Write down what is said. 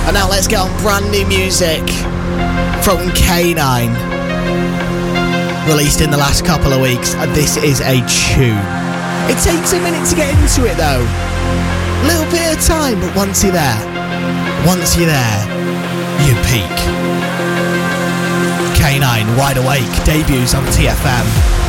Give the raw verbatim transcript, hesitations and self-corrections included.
And now let's get on brand new music from K nine, released in the last couple of weeks. This is a tune. It takes a minute to get into it though. A little bit of time, but once you're there, once you're there, you peak. K nine, Wide Awake, debuts on T F M.